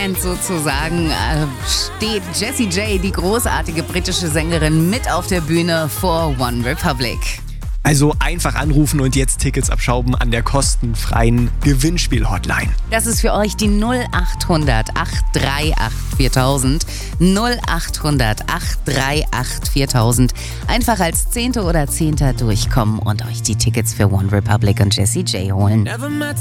Band sozusagen, steht Jessie J, die großartige britische Sängerin, mit auf der Bühne vor One Republic. Also einfach anrufen und jetzt Tickets abschrauben an der kostenfreien Gewinnspiel-Hotline. Das ist für euch die 0800 838 4000. 0800 838 4000. Einfach als Zehnte oder Zehnter durchkommen und euch die Tickets für One Republic und Jessie J holen.